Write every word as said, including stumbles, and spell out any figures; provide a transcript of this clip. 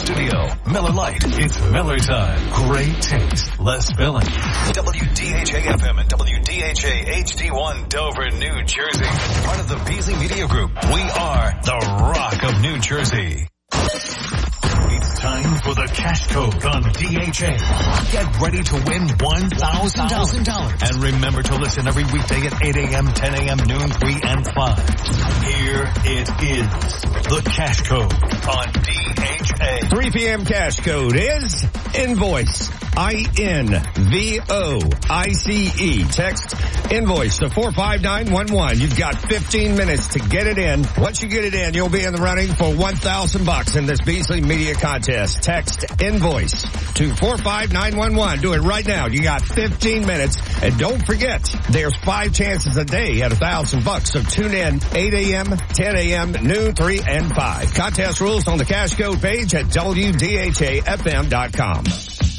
studio. Miller Lite. It's Miller time. Great taste. Less filling. W D H A F M and W D H A H D one Dover, New Jersey. Part of the Beasley Media Group. We are the Rock of New Jersey. It's time for the Cash Code on D H A. Get ready to win one thousand dollars. And remember to listen every weekday at eight a.m., ten a.m., noon, three, and five. Here it is. The Cash Code on D H A. three p.m. Cash Code is Invoice. I N V O I C E. Text Invoice to four five nine one one. You've got fifteen minutes to get it in. Once you get it in, you'll be in the running for one thousand bucks in this Beasley Media Contest. Text Invoice to four five nine one one. Do it right now. You got fifteen minutes. And don't forget, there's five chances a day at one thousand bucks. So tune in eight a.m., ten a.m., noon, three, and five. Contest rules on the Cash Code page at W D H A F M dot com.